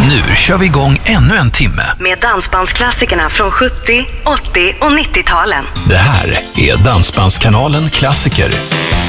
Nu kör vi igång ännu en timme med dansbandsklassikerna från 70, 80 och 90-talen. Det här är Dansbandskanalen Klassiker.